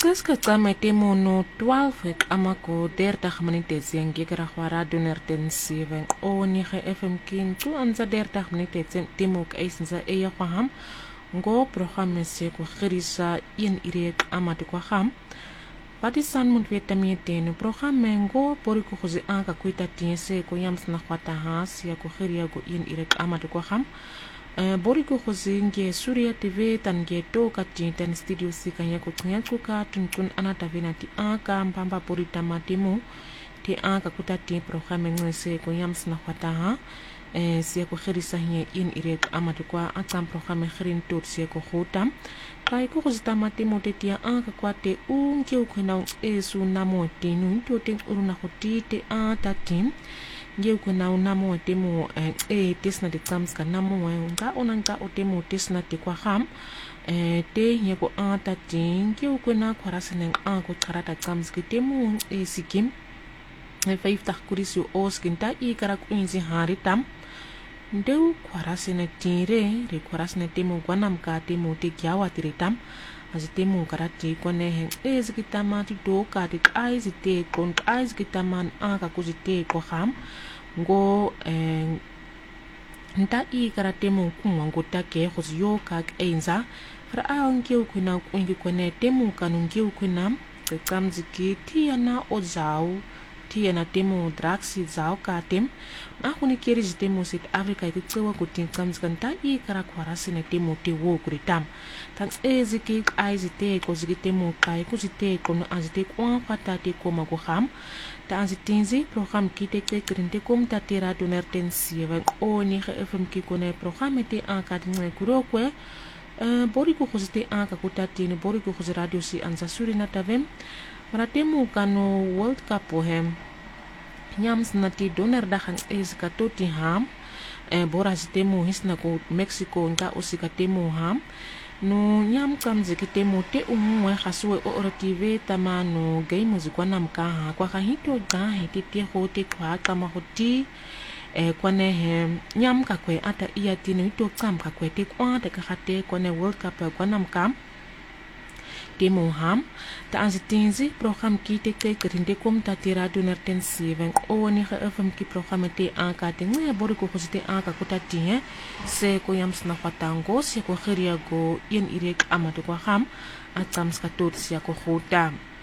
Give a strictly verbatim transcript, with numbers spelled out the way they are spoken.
Tseska tsama temo no twaalf amako dertig minute sen gekera khwara doner ten seven o ni ge F M kin tu anza dertig minute sen temo kaisenza eya kham ngo programme se ko khirisa yen irek amati kwa kham pati san mun vitamine ten programme ngo pori ko khozi anka kuita tinse ko yams na khwata has ya ko khiria go yen irek amati kwa kham Uh, boriko khozinge Surya T V tange toka tintan studio sikanya ko tnyachuka tuntun anata venati aka mpamba porita matimo ti aka kutati programme ngwese ko yams na khwata ha eh siya ko khirisa nye in irek amatu kwa atam programme khirin tot siya ko khotam kai ko khozita matimo te tia aka kwate unke ukhena esu namo tinu to te uruna khotite ata tim ngeu kuna unamo temo eh tesna de tams kana mo nga onanga otemo tesna te kwa ham eh te nyeko ata ting ngeu kuna kwarasene anko karata tams ke temo e sikim e faifta kurisi oskinta i kara kuinzi haritam ndeu kwarasene tire re kwarasene temo gwanam ka temo te kyawa tiritam azitemu karati kone hen ezikitama ti doka ti aizite kon aizikitaman aka kuzite ko ham ngo eh nta i karatemu kumwa ngota ke khozyo ka enza fra aonke ukuna kungi kone temu kanungi ukuna tsamziki tiana ozau tiana temu draxi zau katem akuni keri temu sit africa itsewa kutin tsamzikanta i karakwarasine temu te wo kuritam thanks eziki aizite kozigitemu kai kuzite kono azite kwa patate koma ko ham ta anzitinzi program kite ke krinte kom ta tera doner ten seven o ni F M ki kone program te ankati ngwe kurokwe uh, boriko khozite anka kutati ni boriko khoz radio si anza suri na tavem maratemu kano world cup hem nyams nati doner dahan ez katoti ham e borazitemu hisna ko Mexico nka osikatemu ham no nyam kamze kitemo te umwe khaswe o orative tamano game zikwana mka kwa kahito ga hitite hote kwa kama hoti e kwane he nyam ka kwe ata iya tino ito kam ka kwe te kwa te khate kwane world cup kwana mka temo ham ta anzitinzi program kite ke krinde kom ta tira doner ten seven o ni F M ki program te anka te ngwe boriko khosite anka kutati he se ko yams na patango se ko khiria go yen irek amatu kwa ham atams ka tot sia ko khota